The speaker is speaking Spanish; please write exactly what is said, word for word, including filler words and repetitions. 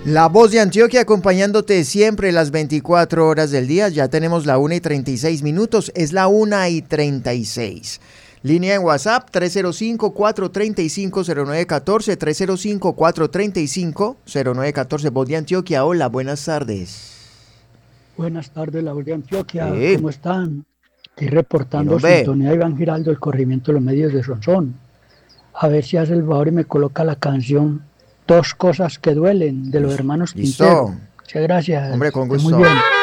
La Voz de Antioquia acompañándote siempre las veinticuatro horas del día. Ya tenemos la una y treinta y seis minutos. Es la una y treinta y seis. Línea en WhatsApp tres cero cinco, cuatro tres cinco, cero nueve uno cuatro, tres cero cinco, cuatro tres cinco, cero nueve uno cuatro. Voz de Antioquia, hola, buenas tardes. Buenas tardes, la Voz de Antioquia, Sí. ¿cómo están? Estoy reportando hombre. sintonía de Iván Giraldo, el corrimiento de los medios de Sonsón. A ver si hace el favor y me coloca la canción Dos cosas que duelen, de los hermanos Listo. Quintero. Muchas gracias. Hombre, con Esté muy gusto. bien.